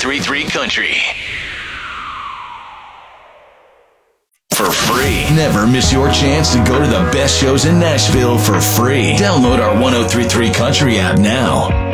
1033 Country. For free. Never miss your chance to go to the best shows in Nashville for free. Download our 1033 Country app now.